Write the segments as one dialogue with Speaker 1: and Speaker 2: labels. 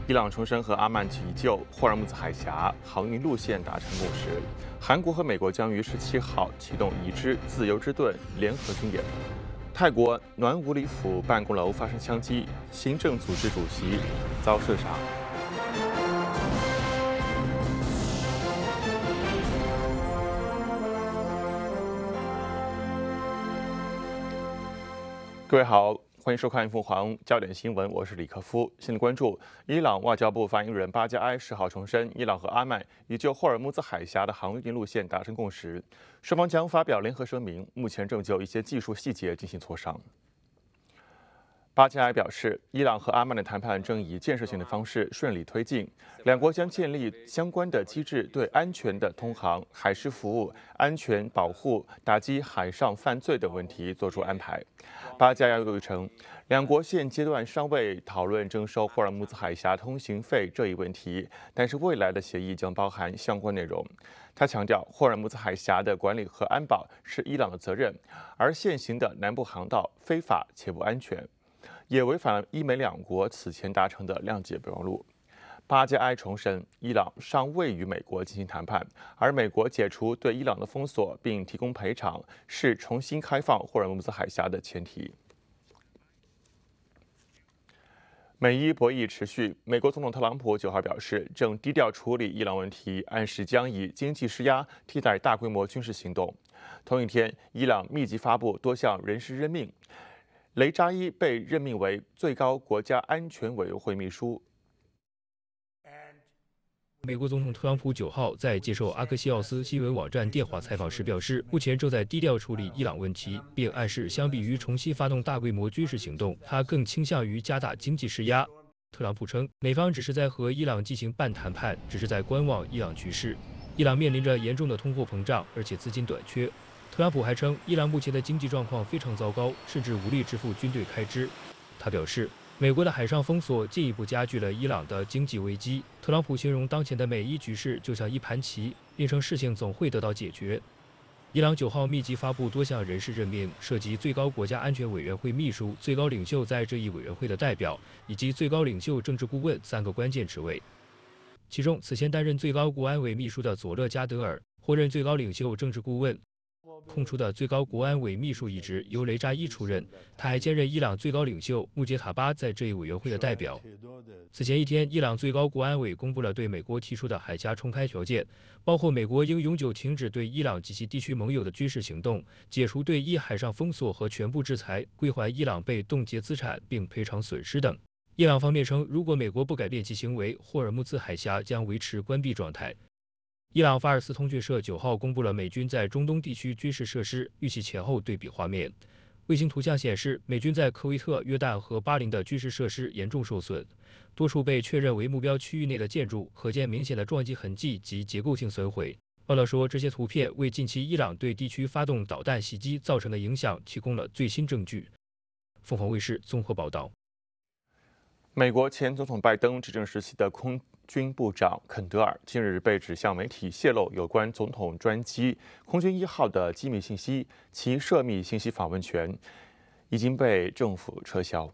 Speaker 1: 伊朗重申和阿曼提就霍尔木兹海峡航运路线达成共识。韩国和美国将于17号启动一支自由之盾联合军演。泰国暖武里府办公楼发生枪击，行政组织主席遭射杀。各位好，欢迎收看凤凰焦点新闻，我是李克夫。现在关注伊朗外交部发言人巴加埃10号重申，伊朗和阿曼已就霍尔木兹海峡的航运路线达成共识，双方将发表联合声明，目前正就一些技术细节进行磋商。巴加埃表示，伊朗和阿曼的谈判正以建设性的方式顺利推进，两国将建立相关的机制，对安全的通航、海事服务、安全保护、打击海上犯罪等问题作出安排。巴加埃又称，两国现阶段尚未讨论征收霍尔木兹海峡通行费这一问题，但是未来的协议将包含相关内容。他强调，霍尔木兹海峡的管理和安保是伊朗的责任，而现行的南部航道非法且不安全，也违反了伊美两国此前达成的谅解备忘录。巴加埃重申，伊朗尚未与美国进行谈判，而美国解除对伊朗的封锁并提供赔偿，是重新开放霍尔木兹海峡的前提。美伊博弈持续，美国总统特朗普9号表示，正低调处理伊朗问题，暗示将以经济施压替代大规模军事行动。同一天，伊朗密集发布多项人事任命，雷扎伊被任命为最高国家安全委员会秘书。
Speaker 2: 美国总统特朗普9号在接受阿克西奥斯新闻网站电话采访时表示，目前正在低调处理伊朗问题，并暗示相比于重新发动大规模军事行动，他更倾向于加大经济施压。特朗普称，美方只是在和伊朗进行半谈判，只是在观望伊朗局势。伊朗面临着严重的通货膨胀，而且资金短缺。特朗普还称，伊朗目前的经济状况非常糟糕，甚至无力支付军队开支。他表示，美国的海上封锁进一步加剧了伊朗的经济危机。特朗普形容当前的美伊局势就像一盘棋，并称事情总会得到解决。伊朗9号密集发布多项人事任命，涉及最高国家安全委员会秘书、最高领袖在这一委员会的代表，以及最高领袖政治顾问3个关键职位。其中，此前担任最高国安委秘书的佐勒加德尔获任最高领袖政治顾问。空出的最高国安委秘书一职由雷扎伊出任，他还兼任伊朗最高领袖穆杰塔巴在这一委员会的代表。此前一天，伊朗最高国安委公布了对美国提出的海峡重开条件，包括美国应永久停止对伊朗及其地区盟友的军事行动，解除对伊海上封锁和全部制裁，归还伊朗被冻结资产并赔偿损失等。伊朗方面称，如果美国不改变其行为，霍尔木兹海峡将维持关闭状态。伊朗法尔斯通讯社9号公布了美军在中东地区军事设施预期前后对比画面。卫星图像显示，美军在科威特、约旦和巴林的军事设施严重受损，多处被确认为目标区域内的建筑可见明显的撞击痕迹及结构性损毁。报道说，这些图片为近期伊朗对地区发动导弹袭击造成的影响提供了最新证据。凤凰卫视综合报道。
Speaker 1: 美国前总统拜登执政时期的空军部长肯德尔近日被指向媒体泄露有关总统专机空军1号的机密信息，其涉密信息访问权已经被政府撤销。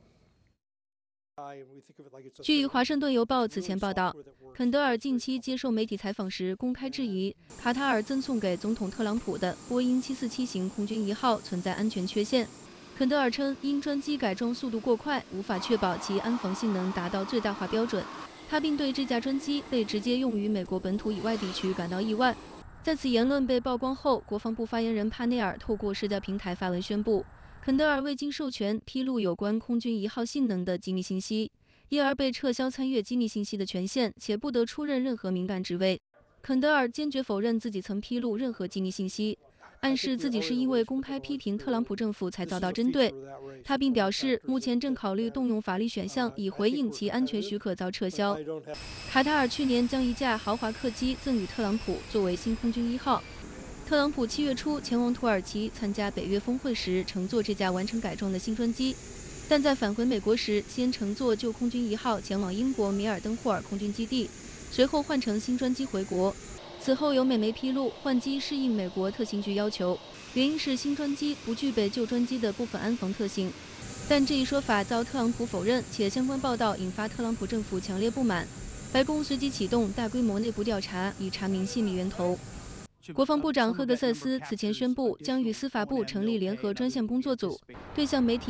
Speaker 3: 据《华盛顿邮报》此前报道，肯德尔近期接受媒体采访时公开质疑卡塔尔赠送给总统特朗普的波音747型空军1号存在安全缺陷。肯德尔称，因专机改装速度过快，无法确保其安防性能达到最大化标准。他并对这架专机被直接用于美国本土以外地区感到意外。在此言论被曝光后，国防部发言人帕内尔透过社交平台发文宣布，肯德尔未经授权披露有关空军1号性能的机密信息，因而被撤销参阅机密信息的权限，且不得出任任何敏感职位。肯德尔坚决否认自己曾披露任何机密信息，暗示自己是因为公开批评特朗普政府才遭到针对。他并表示，目前正考虑动用法律选项以回应其安全许可遭撤销。卡塔尔去年将一架豪华客机赠予特朗普作为新空军1号。特朗普7月初前往土耳其参加北约峰会时乘坐这架完成改装的新专机，但在返回美国时先乘坐旧空军1号前往英国米尔登霍尔空军基地，随后换乘新专机回国。此后有美媒披露，换机适应美国特勤局要求，原因是新专机不具备旧专机的部分安防特性。 但这一说法遭特朗普否认，且相关报道引发特朗普政府强烈不满。白宫随即启动大规模内部调查，以查明泄密源头。国防部长赫格瑟斯此前宣布，将与司法部成立联合专项工作组，对向媒体。